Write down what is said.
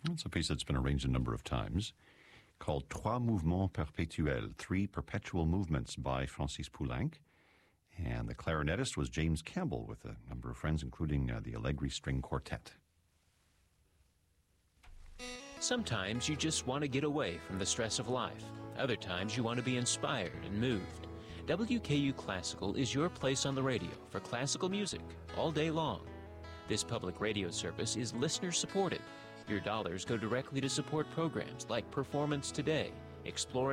It's a piece that's been arranged a number of times, called Trois Mouvements Perpétuels, Three Perpetual Movements by Francis Poulenc. And the clarinetist was James Campbell with a number of friends, including the Allegri String Quartet. Sometimes you just want to get away from the stress of life. Other times you want to be inspired and moved. WKU Classical is your place on the radio for classical music all day long. This public radio service is listener-supported. Your dollars go directly to support programs like Performance Today, Exploring